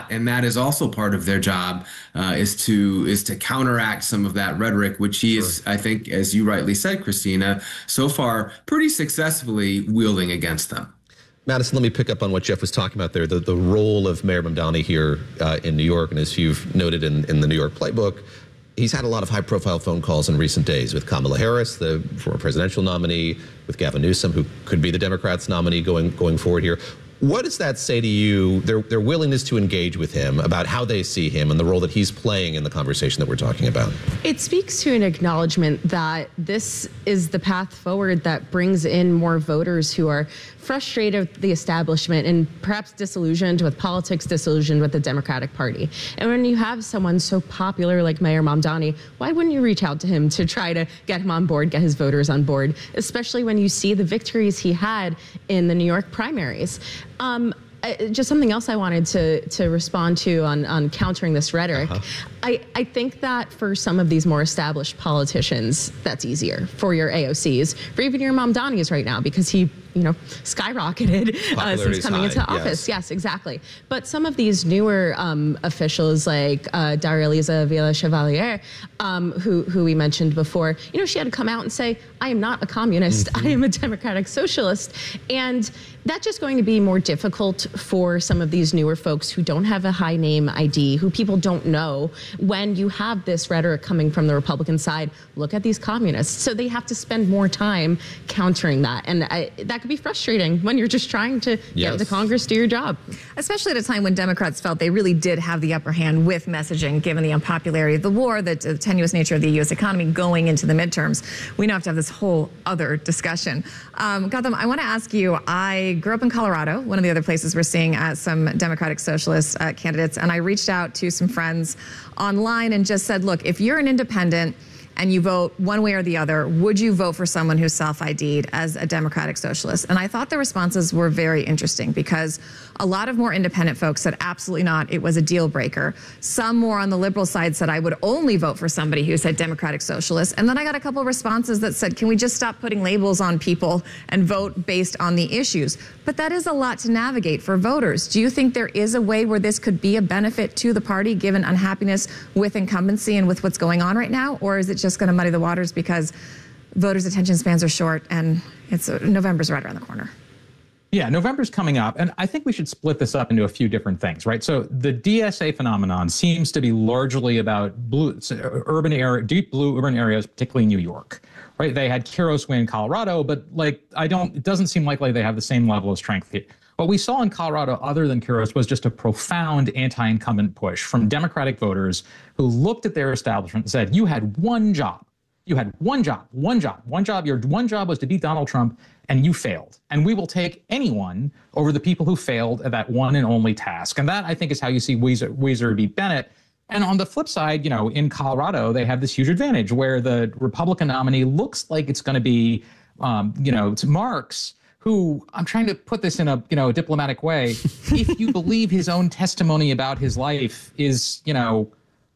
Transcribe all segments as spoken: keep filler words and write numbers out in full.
and that is also part of their job, uh, is to is to counteract some of that rhetoric, which he sure. is, I think, as you rightly said, Christina, so far pretty successfully wielding against them. Madison, let me pick up on what Jeff was talking about there, the, the role of Mayor Mamdani here uh, in New York. And as you've noted in, in the New York playbook, he's had a lot of high-profile phone calls in recent days with Kamala Harris, the former presidential nominee, with Gavin Newsom, who could be the Democrats' nominee going going forward here. What does that say to you, their, their willingness to engage with him about how they see him and the role that he's playing in the conversation that we're talking about? It speaks to an acknowledgement that this is the path forward that brings in more voters who are frustrated with the establishment and perhaps disillusioned with politics, disillusioned with the Democratic Party. And when you have someone so popular like Mayor Mamdani, why wouldn't you reach out to him to try to get him on board, get his voters on board, especially when you see the victories he had in the New York primaries? Um, I, just something else I wanted to to respond to on, on countering this rhetoric. Uh-huh. I, I think that for some of these more established politicians, that's easier for your A O Cs, for even your Mamdanis right now, because he, you know, skyrocketed uh, since coming high, into office. Yes. yes, exactly. But some of these newer um, officials like uh, Darelisa Villa Chevalier, um, who, who we mentioned before, you know, she had to come out and say, I am not a communist, mm-hmm. I am a democratic socialist. And that's just going to be more difficult for some of these newer folks who don't have a high name I D, who people don't know, when you have this rhetoric coming from the Republican side, look at these communists. So they have to spend more time countering that. And I, that could be frustrating when you're just trying to yes. get the Congress do your job. Especially at a time when Democrats felt they really did have the upper hand with messaging, given the unpopularity of the war, the, the tenuous nature of the U S economy going into the midterms. We now have to have this whole other discussion. Um, Gautam, I want to ask you, I grew up in Colorado, one of the other places we're seeing uh, some Democratic Socialist uh, candidates, and I reached out to some friends online and just said, look, if you're an independent and you vote one way or the other, would you vote for someone who's self-I D'd as a Democratic Socialist? And I thought the responses were very interesting, because a lot of more independent folks said absolutely not, it was a deal breaker. Some more on the liberal side said I would only vote for somebody who said Democratic Socialist. And then I got a couple of responses that said, can we just stop putting labels on people and vote based on the issues? But that is a lot to navigate for voters. Do you think there is a way where this could be a benefit to the party, given unhappiness with incumbency and with what's going on right now? Or is it just going to muddy the waters because voters' attention spans are short and it's uh, November's right around the corner? Yeah, November's coming up, and I think we should split this up into a few different things, right? So the D S A phenomenon seems to be largely about blue, urban area, deep blue urban areas, particularly New York, right? They had Quiros win Colorado, but like I don't, it doesn't seem likely they have the same level of strength. What we saw in Colorado, other than Quiros, was just a profound anti-incumbent push from Democratic voters who looked at their establishment and said, you had one job. You had one job, one job, one job. Your one job was to beat Donald Trump, and you failed. And we will take anyone over the people who failed at that one and only task. And that, I think, is how you see Weiser, Weiser beat Bennett. And on the flip side, you know, in Colorado, they have this huge advantage where the Republican nominee looks like it's going to be, um, you know, it's Marks, who, I'm trying to put this in a, you know, diplomatic way. If you believe his own testimony about his life is, you know,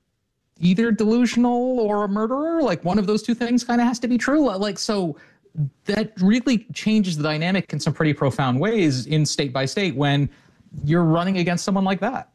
either delusional or a murderer, like one of those two things kind of has to be true. Like, so that really changes the dynamic in some pretty profound ways in state by state when you're running against someone like that.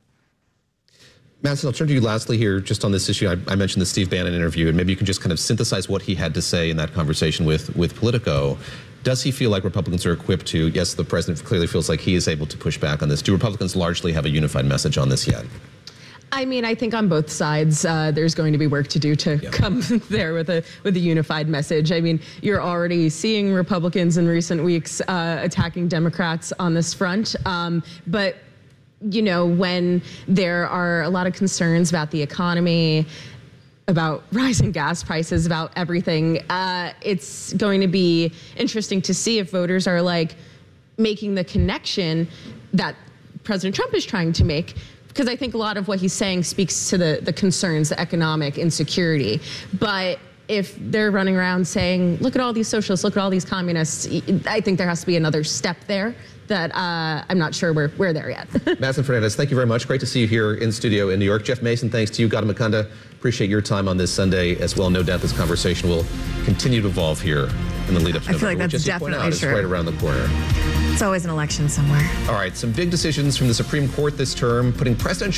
Madison, I'll turn to you lastly here just on this issue. I, I mentioned the Steve Bannon interview, and maybe you can just kind of synthesize what he had to say in that conversation with, with Politico. Does he feel like Republicans are equipped to, yes, the president clearly feels like he is able to push back on this. Do Republicans largely have a unified message on this yet? I mean, I think on both sides, uh, there's going to be work to do to yep. come there with a with a unified message. I mean, you're already seeing Republicans in recent weeks uh, attacking Democrats on this front. Um, but, you know, when there are a lot of concerns about the economy, about rising gas prices, about everything, uh, it's going to be interesting to see if voters are like making the connection that President Trump is trying to make. Because I think a lot of what he's saying speaks to the, the concerns, the economic insecurity. But if they're running around saying, look at all these socialists, look at all these communists, I think there has to be another step there that uh, I'm not sure we're, we're there yet. Madison Fernandez, thank you very much. Great to see you here in studio in New York. Jeff Mason, thanks to you. Gautam Mukunda, appreciate your time on this Sunday as well. No doubt this conversation will continue to evolve here in the lead up to I November. feel like that's Just definitely point out, true. It's right around the corner. It's always an election somewhere. All right, some big decisions from the Supreme Court this term, putting presidential